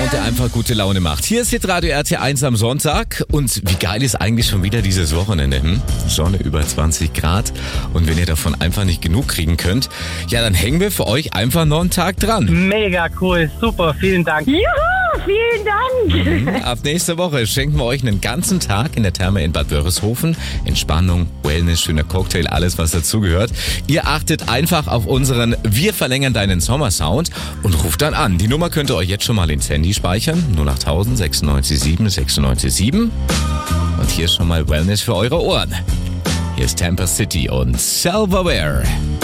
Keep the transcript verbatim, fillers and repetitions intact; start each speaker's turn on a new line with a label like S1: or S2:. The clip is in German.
S1: Sound, der einfach gute Laune macht. Hier ist Hitradio R T eins am Sonntag. Und wie geil ist eigentlich schon wieder dieses Wochenende? Hm? Sonne über zwanzig Grad. Und wenn ihr davon einfach nicht genug kriegen könnt, ja, dann hängen wir für euch einfach noch einen Tag dran.
S2: Mega cool, super, vielen Dank.
S3: Juhu, vielen Dank.
S1: Mhm. Ab nächste Woche schenken wir euch einen ganzen Tag in der Therme in Bad Wörishofen. Entspannung, Wellness, schöner Cocktail, alles was dazugehört. Ihr achtet einfach auf unseren Wir verlängern deinen Sommersound und ruft dann an. Die Nummer könnt ihr euch jetzt schon mal ins Handy speichern. null acht null null sechsundneunzig sieben sechsundneunzig sieben. Und hier ist schon mal Wellness für eure Ohren. Hier ist Tampa City und Self-Aware.